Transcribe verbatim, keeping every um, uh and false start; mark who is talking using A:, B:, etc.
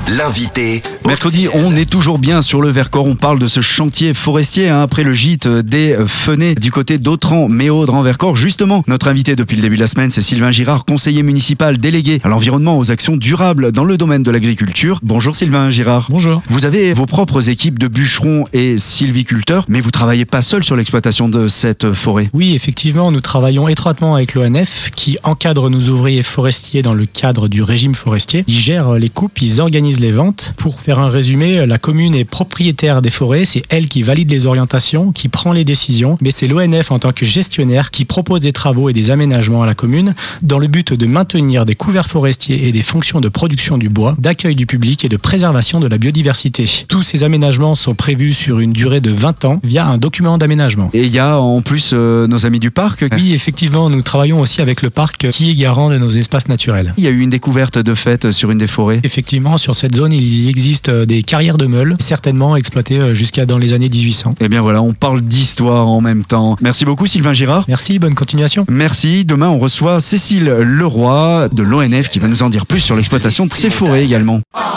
A: L'invité.
B: Mercredi, on est toujours bien sur le Vercors. On parle de ce chantier forestier hein, après le gîte des Fenets du côté d'Autran, Méaudre en Vercors. Justement, notre invité depuis le début de la semaine, c'est Sylvain Girard, conseiller municipal délégué à l'environnement, aux actions durables dans le domaine de l'agriculture. Bonjour Sylvain Girard.
C: Bonjour.
B: Vous avez vos propres équipes de bûcherons et sylviculteurs, mais vous travaillez pas seul sur l'exploitation de cette forêt.
C: Oui, effectivement, nous travaillons étroitement avec l'O N F qui encadre nos ouvriers forestiers dans le cadre du régime forestier. Ils gèrent les coupes, ils organisent les ventes. Pour faire un résumé, la commune est propriétaire des forêts, c'est elle qui valide les orientations, qui prend les décisions, mais c'est l'O N F en tant que gestionnaire qui propose des travaux et des aménagements à la commune dans le but de maintenir des couverts forestiers et des fonctions de production du bois, d'accueil du public et de préservation de la biodiversité. Tous ces aménagements sont prévus sur une durée de vingt ans via un document d'aménagement.
B: Et il y a en plus euh, nos amis du parc.
C: Oui, effectivement, nous travaillons aussi avec le parc qui est garant de nos espaces naturels.
B: Il y a eu une découverte de fait sur une des forêts.
C: Effectivement, sur cette zone, il existe des carrières de meules, certainement exploitées jusqu'à dans les années dix-huit cents.
B: Eh bien voilà, on parle d'histoire en même temps. Merci beaucoup Sylvain Girard.
C: Merci, bonne continuation.
B: Merci. Demain, on reçoit Cécile Leroy de l'O N F qui va nous en dire plus sur l'exploitation de ces forêts également.